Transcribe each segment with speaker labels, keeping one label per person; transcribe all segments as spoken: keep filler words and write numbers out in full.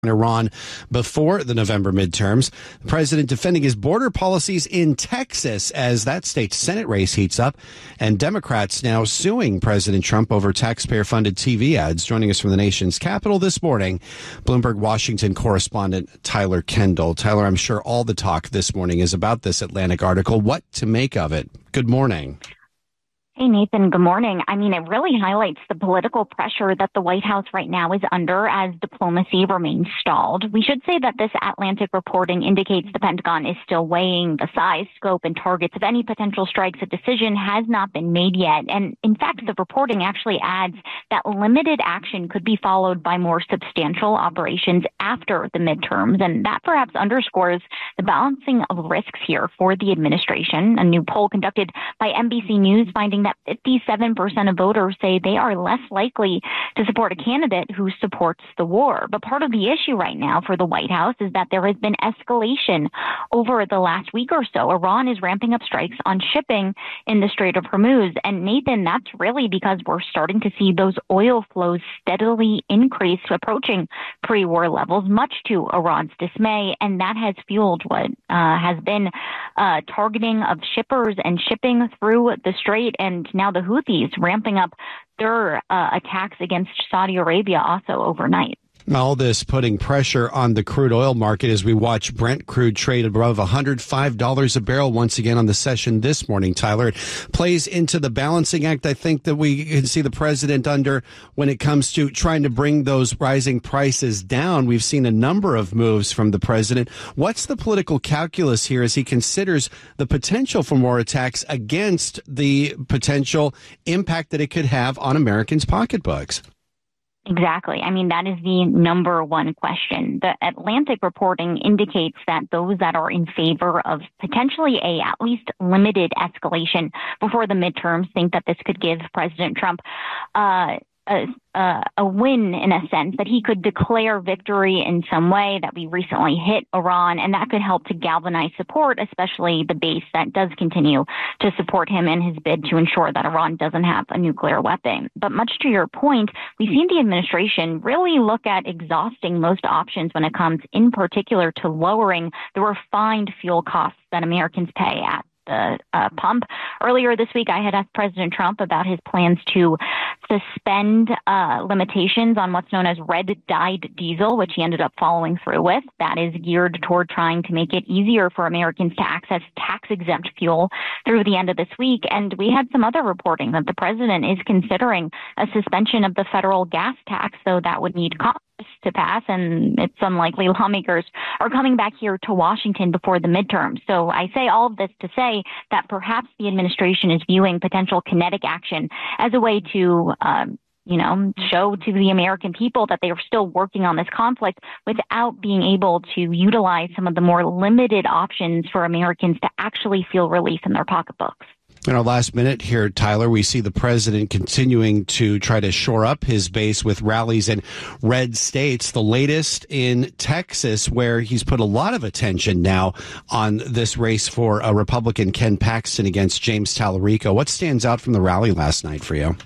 Speaker 1: Iran before the November midterms. The president defending his border policies in Texas as that state's Senate race heats up, and Democrats now suing President Trump over taxpayer-funded T V ads. Joining us from the nation's capital this morning, Bloomberg Washington correspondent Tyler Kendall. Tyler, I'm sure all the talk this morning is about this Atlantic article. What to make of it? Good morning.
Speaker 2: Hey, Nathan. Good morning. I mean, it really highlights the political pressure that the White House right now is under as diplomacy remains stalled. We should say that this Atlantic reporting indicates the Pentagon is still weighing the size, scope, and targets of any potential strikes. A decision has not been made yet. And in fact, the reporting actually adds that limited action could be followed by more substantial operations after the midterms. And that perhaps underscores the balancing of risks here for the administration. A new poll conducted by N B C News finding that fifty-seven percent of voters say they are less likely to support a candidate who supports the war. But part of the issue right now for the White House is that there has been escalation over the last week or so. Iran is ramping up strikes on shipping in the Strait of Hormuz. And Nathan, that's really because we're starting to see those oil flows steadily increase, approaching pre-war levels, much to Iran's dismay. And that has fueled what uh, has been uh, targeting of shippers and shipping through the strait. And And now the Houthis ramping up their uh, attacks against Saudi Arabia also overnight.
Speaker 1: All this putting pressure on the crude oil market as we watch Brent crude trade above one hundred five dollars a barrel once again on the session this morning, Tyler. It plays into the balancing act, I think, that we can see the president under when it comes to trying to bring those rising prices down. We've seen a number of moves from the president. What's the political calculus here as he considers the potential for more attacks against the potential impact that it could have on Americans' pocketbooks?
Speaker 2: Exactly. I mean, that is the number one question. The Atlantic reporting indicates that those that are in favor of potentially a at least limited escalation before the midterms think that this could give President Trump uh, a, a, a win, in a sense, that he could declare victory in some way, that we recently hit Iran, and that could help to galvanize support, especially the base that does continue to support him in his bid to ensure that Iran doesn't have a nuclear weapon. But much to your point, we've seen the administration really look at exhausting most options when it comes in particular to lowering the refined fuel costs that Americans pay at the uh, pump. Earlier this week, I had asked President Trump about his plans to suspend uh, limitations on what's known as red-dyed diesel, which he ended up following through with. That is geared toward trying to make it easier for Americans to access tax-exempt fuel through the end of this week. And we had some other reporting that the president is considering a suspension of the federal gas tax, though that would need Congress to pass, and it's unlikely lawmakers are coming back here to Washington before the midterms. So I say all of this to say that perhaps the administration is viewing potential kinetic action as a way to, um, you know, show to the American people that they are still working on this conflict without being able to utilize some of the more limited options for Americans to actually feel relief in their pocketbooks.
Speaker 1: In our last minute here, Tyler, we see the president continuing to try to shore up his base with rallies in red states, the latest in Texas, where he's put a lot of attention now on this race for a Republican Ken Paxton against James Tallarico. What stands out from the rally last night for you?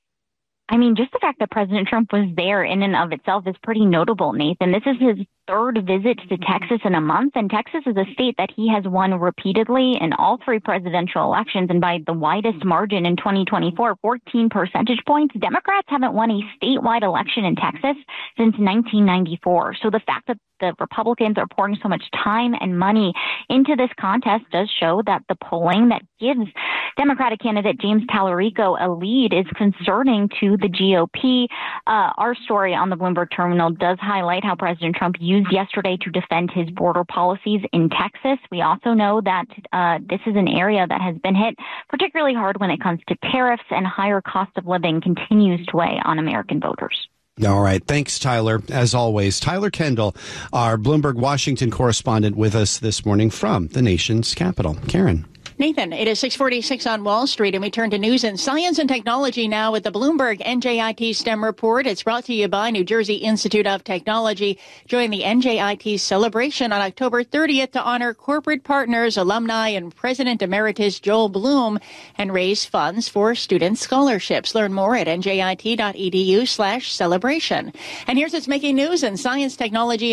Speaker 2: I mean, just the fact that President Trump was there in and of itself is pretty notable, Nathan. This is his third visit to Texas in a month, and Texas is a state that he has won repeatedly in all three presidential elections, and by the widest margin in twenty twenty-four, fourteen percentage points. Democrats haven't won a statewide election in Texas since nineteen ninety-four. So the fact that the Republicans are pouring so much time and money into this contest does show that the polling that gives Democratic candidate James Tallarico a lead is concerning to the G O P. Uh, our story on the Bloomberg Terminal does highlight how President Trump used yesterday to defend his border policies in Texas. We also know that uh, this is an area that has been hit particularly hard when it comes to tariffs, and higher cost of living continues to weigh on American voters.
Speaker 1: All right. Thanks, Tyler. As always, Tyler Kendall, our Bloomberg Washington correspondent, with us this morning from the nation's capital. Karen.
Speaker 3: Nathan, it is six forty-six on Wall Street, and we turn to news and science and technology now with the Bloomberg N J I T STEM report. It's brought to you by New Jersey Institute of Technology. Join the N J I T celebration on October thirtieth to honor corporate partners, alumni, and President Emeritus Joel Bloom, and raise funds for student scholarships. Learn more at N J I T dot E D U slash celebration. And here's what's making news in science, technology,